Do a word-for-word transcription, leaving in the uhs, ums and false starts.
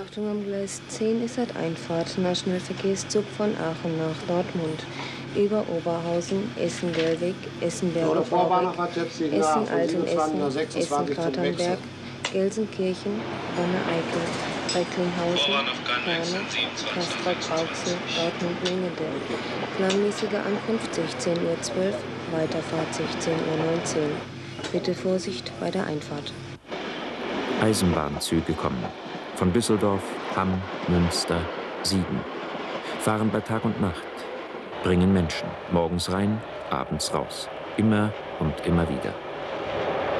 Achtung, am Gleis zehn ist halt Einfahrt. Nahschnellverkehrszug von Aachen nach Dortmund. Über Oberhausen, Essen-Delwig, Essen-Berge-Vorbeck, Essen-Altenessen, Essen-Katernberg, Gelsenkirchen, Bonne-Eickel, Recklinghausen, Herne, Castrop-Rauxel, Dortmund-Mingeberg. Planmäßige Ankunft sechzehn Uhr zwölf, Weiterfahrt sechzehn Uhr neunzehn. Bitte Vorsicht bei der Einfahrt. Eisenbahnzüge kommen. Von Düsseldorf, Hamm, Münster, Siegen. Fahren bei Tag und Nacht. Bringen Menschen. Morgens rein, abends raus. Immer und immer wieder.